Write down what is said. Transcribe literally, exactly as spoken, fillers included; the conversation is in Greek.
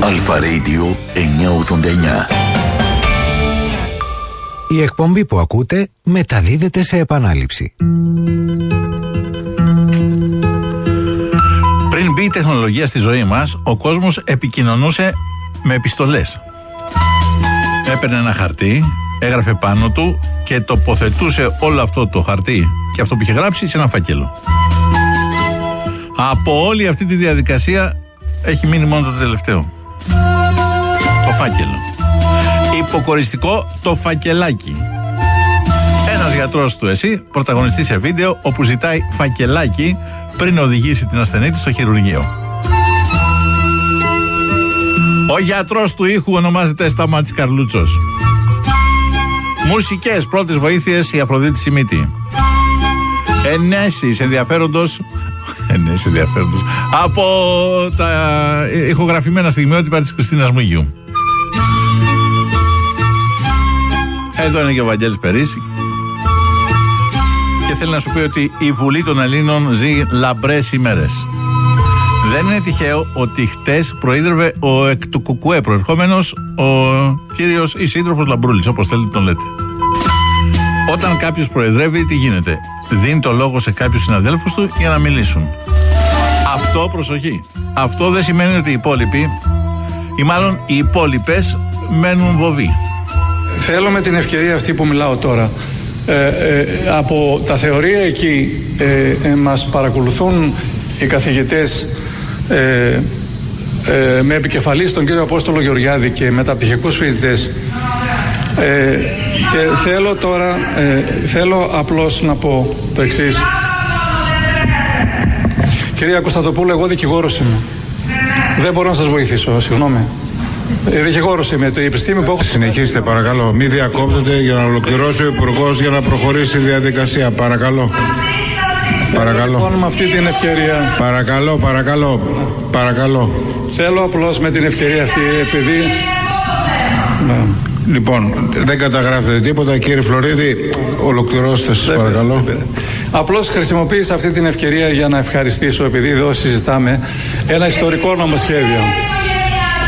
Αλφα Radio εννιακόσια ογδόντα εννιά. Η εκπομπή που ακούτε μεταδίδεται σε επανάληψη. Πριν μπει η τεχνολογία στη ζωή μας, ο κόσμος επικοινωνούσε με επιστολές. Έπαιρνε ένα χαρτί, έγραφε πάνω του και τοποθετούσε όλο αυτό το χαρτί και αυτό που είχε γράψει σε ένα φάκελο. Από όλη αυτή τη διαδικασία έχει μείνει μόνο το τελευταίο. Το φάκελο. Υποκοριστικό το φακελάκι. Ένας γιατρός του ΕΣΥ πρωταγωνιστεί σε βίντεο όπου ζητάει φακελάκι πριν οδηγήσει την ασθενή του στο χειρουργείο. Ο γιατρός του ήχου ονομάζεται Σταμάτης Καρλούτσος. Μουσικές πρώτες βοήθειες η Αφροδίτη Σιμίτη. Ενέσεις ενδιαφέροντος Ενέσεις ενδιαφέροντος από τα ηχογραφημένα στιγμιότυπα της Χριστίνας Μουγιού. Εδώ είναι και ο Βαγγέλης Περής και θέλει να σου πει ότι η Βουλή των Ελλήνων ζει λαμπρές ημέρες. Δεν είναι τυχαίο ότι χτες προείδρευε ο εκ του Κουκουέ προερχόμενος ο κύριος ή σύντροφος Λαμπρούλης, όπως θέλετε τον λέτε. Όταν κάποιος προεδρεύει, τι γίνεται? Δίνει το λόγο σε κάποιους συναδέλφους του για να μιλήσουν. Αυτό, προσοχή, αυτό δεν σημαίνει ότι οι υπόλοιποι ή μάλλον οι υπόλοιπες μένουν βοβοί. Θέλω με την ευκαιρία αυτή που μιλάω τώρα, ε, ε, από τα θεωρία εκεί ε, ε, μας παρακολουθούν οι καθηγητές ε, ε, με επικεφαλής τον κύριο Απόστολο Γεωργιάδη και μεταπτυχιακούς φοιτητές. Ε, και θέλω τώρα, ε, θέλω απλώς να πω το εξής. Κυρία Κωνσταντοπούλου, εγώ δικηγόρος είμαι. Δεν μπορώ να σας βοηθήσω, συγγνώμη. Ε, δικηγόρος είμαι, το επιστήμη που έχω... Συνεχίστε παρακαλώ, μην διακόπτετε για να ολοκληρώσει ο Υπουργός για να προχωρήσει η διαδικασία, παρακαλώ. Παρακαλώ. Λοιπόν, με αυτή την ευκαιρία... Παρακαλώ, παρακαλώ, παρακαλώ. Θέλω απλώς με την ευκαιρία αυτή, επειδή... Ναι. Λοιπόν, δεν καταγράφετε τίποτα, κύριε Φλωρίδη, ολοκληρώστε σας παρακαλώ. Απλώς χρησιμοποίησα αυτή την ευκαιρία για να ευχαριστήσω, επειδή εδώ συζητάμε ένα ιστορικό νομοσχέδιο.